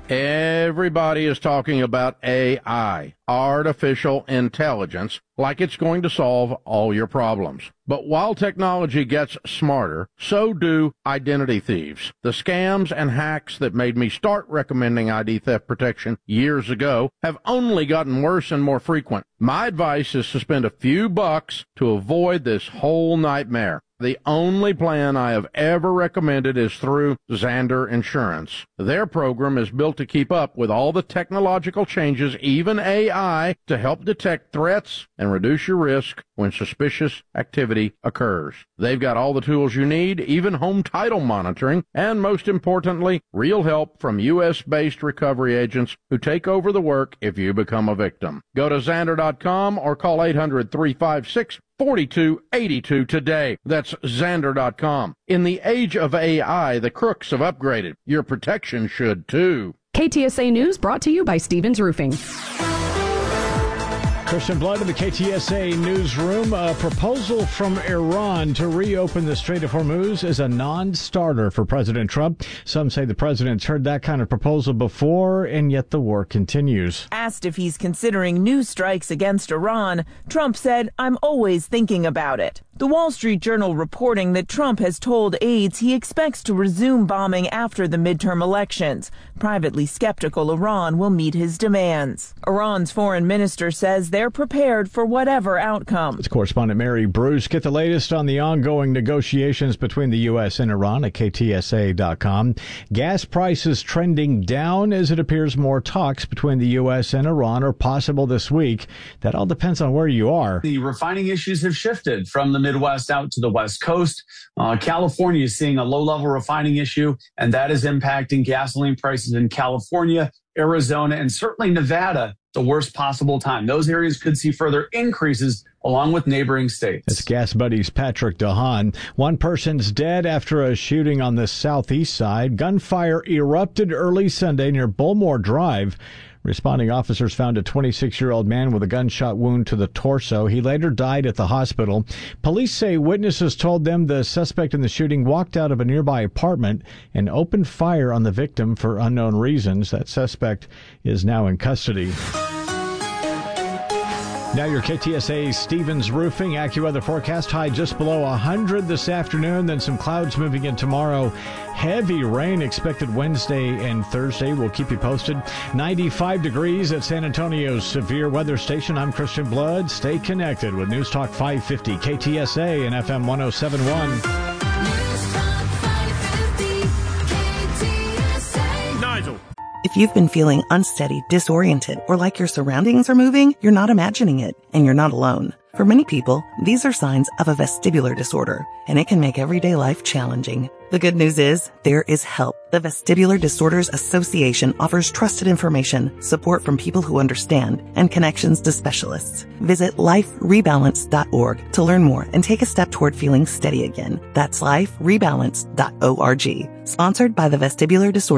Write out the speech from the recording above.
Everybody is talking about AI, artificial intelligence, like it's going to solve all your problems. But while technology gets smarter, so do identity thieves. The scams and hacks that made me start recommending ID theft protection years ago have only gotten worse and more frequent. My advice is to spend a few bucks to avoid this whole nightmare. The only plan I have ever recommended is through Zander Insurance. Their program is built to keep up with all the technological changes, even AI, to help detect threats and reduce your risk when suspicious activity occurs. They've got all the tools you need, even home title monitoring, and most importantly, real help from U.S.-based recovery agents who take over the work if you become a victim. Go to Zander.com or call 800-356-4282 today. That's Zander.com. In the age of AI, the crooks have upgraded. Your protection should too. KTSA News brought to you by Stevens Roofing. Christian Blood in the KTSA newsroom. A proposal from Iran to reopen the Strait of Hormuz is a non-starter for President Trump. Some say the president's heard that kind of proposal before, and yet the war continues. Asked if he's considering new strikes against Iran, Trump said, "I'm always thinking about it." The Wall Street Journal reporting that Trump has told aides he expects to resume bombing after the midterm elections. Privately skeptical Iran will meet his demands. Iran's foreign minister says they're prepared for whatever outcome. It's correspondent Mary Bruce. Get the latest on the ongoing negotiations between the U.S. and Iran at KTSA.com. Gas prices trending down as it appears more talks between the U.S. and Iran are possible this week. That all depends on where you are. The refining issues have shifted from the Midwest out to the West Coast. California is seeing a low-level refining issue, and that is impacting gasoline prices in California, Arizona, and certainly Nevada. The worst possible time. Those areas could see further increases along with neighboring states. It's Gas Buddy's Patrick DeHaan. One person's dead after a shooting on the southeast side. Gunfire erupted early Sunday near Bullmore Drive. Responding officers found a 26-year-old man with a gunshot wound to the torso. He later died at the hospital. Police say witnesses told them the suspect in the shooting walked out of a nearby apartment and opened fire on the victim for unknown reasons. That suspect is now in custody. Now your KTSA Stevens Roofing AccuWeather forecast. High just below 100 this afternoon, then some clouds moving in tomorrow. Heavy rain expected Wednesday and Thursday. We'll keep you posted. 95 degrees at San Antonio's Severe Weather Station. I'm Christian Blood. Stay connected with News Talk 550 KTSA and FM 1071. News Talk 550 KTSA. Nigel. If you've been feeling unsteady, disoriented, or like your surroundings are moving, you're not imagining it, and you're not alone. For many people, these are signs of a vestibular disorder, and it can make everyday life challenging. The good news is, there is help. The Vestibular Disorders Association offers trusted information, support from people who understand, and connections to specialists. Visit liferebalance.org to learn more and take a step toward feeling steady again. That's liferebalance.org. Sponsored by the Vestibular Disorders